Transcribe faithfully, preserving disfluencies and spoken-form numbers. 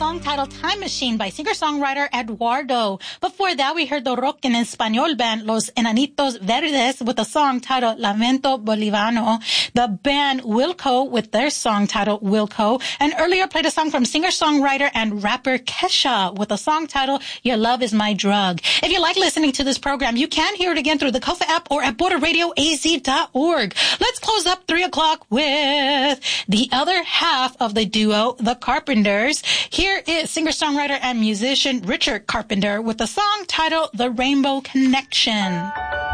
song titled Time Machine by singer-songwriter Eduardo. Before that, we heard the rock en español band Los Enanitos Verdes with a song titled Lamento Boliviano, the band Wilco with their song titled Wilco, and earlier played a song from singer-songwriter and rapper Kesha with a song titled Your Love Is My Drug. If you like listening to this program, you can hear it again through the Kofa app or at border radio a z dot org. Let's close up three o'clock with the other half of the duo, The Carpenters. Here is singer-songwriter and musician Richard Carpenter with a song titled The Rainbow Connection.